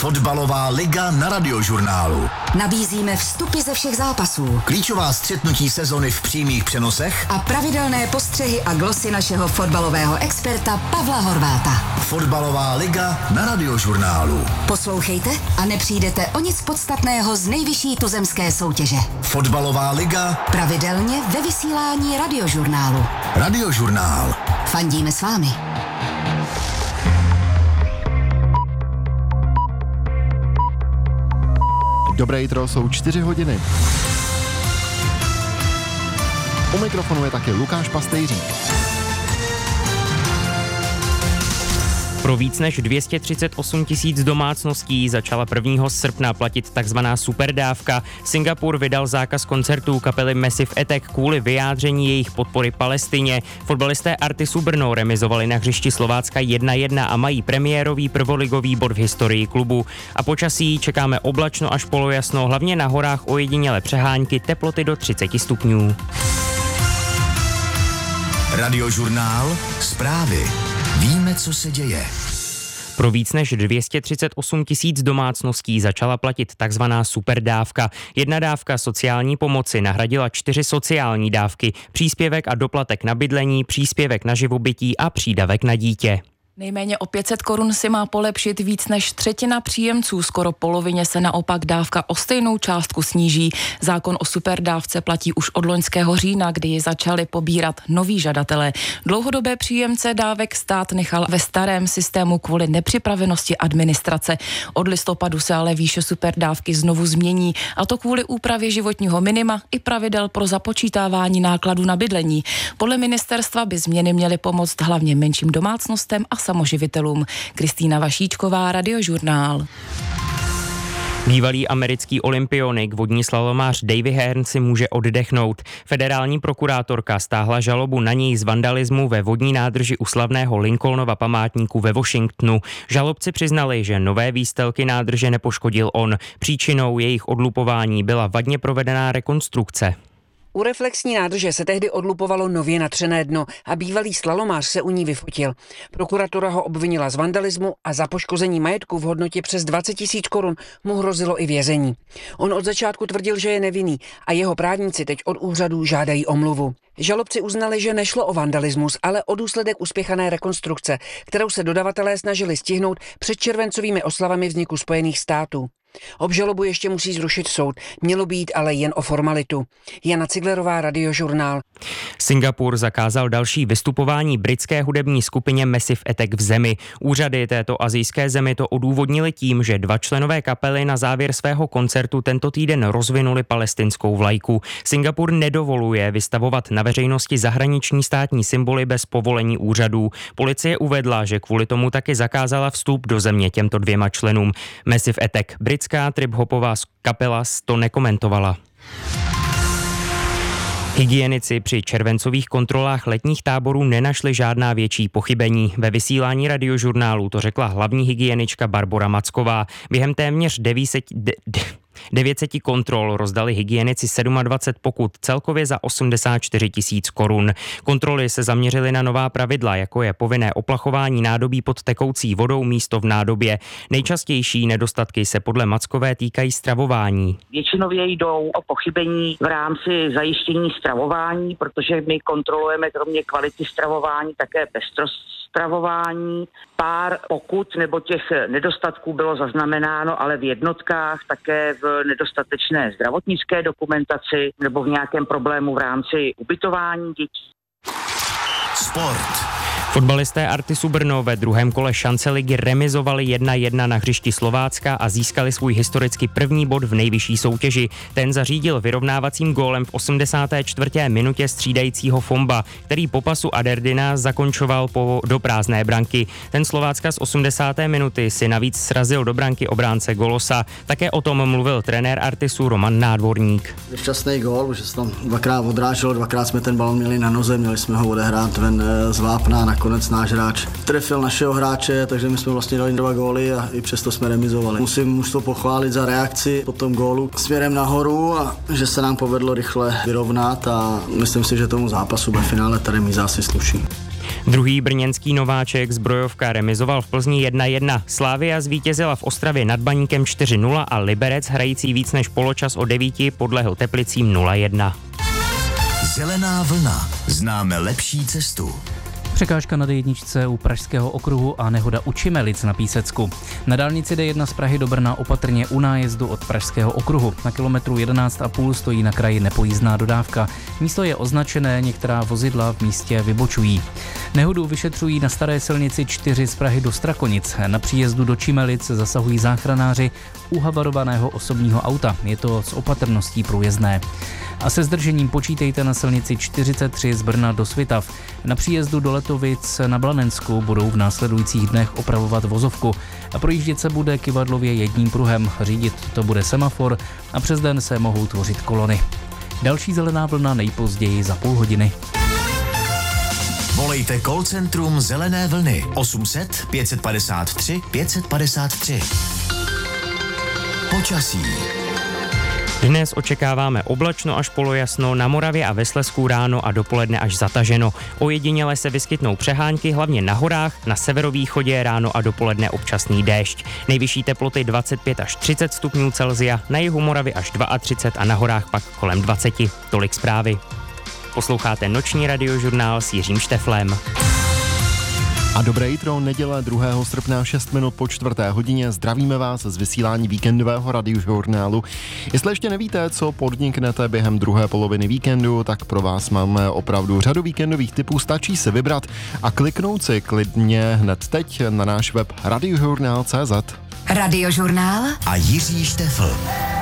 Fotbalová liga na Radiožurnálu. Nabízíme vstupy ze všech zápasů, Klíčová střetnutí sezony v přímých přenosech a pravidelné postřehy a glosy našeho fotbalového experta Pavla Horváta. Fotbalová liga na Radiožurnálu. Poslouchejte a nepřijdete o nic podstatného z nejvyšší tuzemské soutěže. Fotbalová liga pravidelně ve vysílání Radiožurnálu. Radiožurnál. Fandíme s vámi. Dobré jitro, jsou 4 hodiny. U mikrofonu je také Lukáš Pastejřík. Pro víc než 238 000 domácností začala 1. srpna platit takzvaná superdávka. Singapur vydal zákaz koncertů kapely Massive Attack kvůli vyjádření jejich podpory Palestině. Fotbalisté Artisu Brno remizovali na hřišti Slovácka 1-1 a mají premiérový prvoligový bod v historii klubu. A počasí čekáme oblačno až polojasno, hlavně na horách ojedinělé přehánky, teploty do 30 stupňů. Radiožurnál. Zprávy. Víme, co se děje. Pro víc než 238 000 domácností začala platit takzvaná superdávka. Jedna dávka sociální pomoci nahradila 4 sociální dávky, příspěvek a doplatek na bydlení, příspěvek na živobytí a přídavek na dítě. Nejméně o 500 korun si má polepšit víc než třetina příjemců, skoro polovině se naopak dávka o stejnou částku sníží. Zákon o superdávce platí už od loňského října, kdy ji začali pobírat noví žadatelé. Dlouhodobé příjemce dávek stát nechal ve starém systému kvůli nepřipravenosti administrace. Od listopadu se ale výše superdávky znovu změní, a to kvůli úpravě životního minima i pravidel pro započítávání nákladů na bydlení. Podle ministerstva by změny měly pomoct hlavně menším domácnostem a samoživitelům. Kristýna Vašíčková, Radiožurnál. Bývalý americký olympionik, vodní slalomář Davy Hearn si může oddechnout. Federální prokurátorka stáhla žalobu na něj z vandalismu ve vodní nádrži u slavného Lincolnova památníku ve Washingtonu. Žalobci přiznali, že nové výstelky nádrže nepoškodil on. Příčinou jejich odlupování byla vadně provedená rekonstrukce. U reflexní nádrže se tehdy odlupovalo nově natřené dno a bývalý slalomář se u ní vyfotil. Prokuratura ho obvinila z vandalismu a za poškození majetku v hodnotě přes 20 000 korun mu hrozilo i vězení. On od začátku tvrdil, že je nevinný a jeho právníci teď od úřadů žádají omluvu. Žalobci uznali, že nešlo o vandalismus, ale o důsledek uspěchané rekonstrukce, kterou se dodavatelé snažili stihnout před červencovými oslavami vzniku Spojených států. Obžalobu ještě musí zrušit soud, mělo být ale jen o formalitu. Jana Ciglerová, Radiožurnál. Singapur zakázal další vystupování britské hudební skupině Massive Attack v zemi. Úřady této asijské zemi to odůvodnili tím, že 2 členové kapely na závěr svého koncertu tento týden rozvinuli palestinskou vlajku. Singapur nedovoluje vystavovat na veřejnosti zahraniční státní symboly bez povolení úřadů. Policie uvedla, že kvůli tomu taky zakázala vstup do země těmto 2 členům. Massive Attack, britská trip-hopová kapela, to nekomentovala. Hygienici při červencových kontrolách letních táborů nenašli žádná větší pochybení. Ve vysílání Radiožurnálu to řekla hlavní hygienička Barbora Macková. Během téměř 900 kontrol rozdali hygienici 27 pokut, celkově za 84 000 korun. Kontroly se zaměřily na nová pravidla, jako je povinné oplachování nádobí pod tekoucí vodou místo v nádobě. Nejčastější nedostatky se podle Mackové týkají stravování. Většinově jdou o pochybení v rámci zajištění stravování, protože my kontrolujeme kromě kvality stravování také pestrost stravování. Pár pokut nebo těch nedostatků bylo zaznamenáno, ale v jednotkách také v nedostatečné zdravotnické dokumentaci nebo v nějakém problému v rámci ubytování dětí. Sport. Fotbalisté Artisu Brno ve druhém kole šance ligy remizovali 1-1 na hřišti Slovácka a získali svůj historicky první bod v nejvyšší soutěži. Ten zařídil vyrovnávacím gólem v 84. minutě střídajícího Fomba, který po pasu Aderdina zakončoval do prázdné branky. Ten Slovácka z 80. minuty si navíc srazil do branky obránce Golosa. Také o tom mluvil trenér Artisu Roman Nádvorník. Šťastný gól, že se tam 2krát odráželo, 2krát jsme ten balon měli na noze, měli jsme ho odehrát ven z vápna, Nakonec náš hráč trefil našeho hráče, takže my jsme vlastně dali 2 góly a i přesto jsme remizovali. Musím mužstvo pochválit za reakci po tom gólu směrem nahoru a že se nám povedlo rychle vyrovnat a myslím si, že tomu zápasu ve finále ta remíza asi sluší. Druhý brněnský nováček Zbrojovka remizoval v Plzni 1-1. Slavia zvítězila v Ostravě nad Baníkem 4-0 a Liberec, hrající víc než poločas o 9, podlehl Teplicím 0-1. Zelená vlna. Známe lepší cestu. Překážka na D1 u Pražského okruhu a nehoda u Čimelic na Písecku. Na dálnici D1 z Prahy do Brna opatrně u nájezdu od Pražského okruhu. Na kilometru 11,5 stojí na kraji nepojízdná dodávka. Místo je označené, některá vozidla v místě vybočují. Nehodu vyšetřují na staré silnici 4 z Prahy do Strakonic. Na příjezdu do Čimelic zasahují záchranáři u havarovaného osobního auta. Je to s opatrností průjezdné. A se zdržením počítejte na silnici 43 z Brna do Svitav. Na příjezdu do Letovic na Blanensku budou v následujících dnech opravovat vozovku. A projíždět se bude kyvadlově jedním pruhem. Řídit to bude semafor a přes den se mohou tvořit kolony. Další zelená vlna nejpozději za půl hodiny. Volejte call centrum Zelené vlny 800 553 553. Počasí. Dnes očekáváme oblačno až polojasno, na Moravě a ve Slezsku ráno a dopoledne až zataženo. Ojediněle se vyskytnou přehánky, hlavně na horách, na severovýchodě ráno a dopoledne občasný déšť. Nejvyšší teploty 25 až 30 stupňů Celsia, na jihu Moravy až 32 a na horách pak kolem 20. Tolik zprávy. Posloucháte noční radiožurnál s Jiřím Šteflem. A dobré jitro, neděle 2. srpna 6 minut po 4. hodině. Zdravíme vás z vysílání víkendového radiožurnálu. Jestli ještě nevíte, co podniknete během druhé poloviny víkendu, tak pro vás máme opravdu řadu víkendových tipů. Stačí se vybrat a kliknout si klidně hned teď na náš web radiožurnál.cz. Radiožurnál A Jiří Štefl.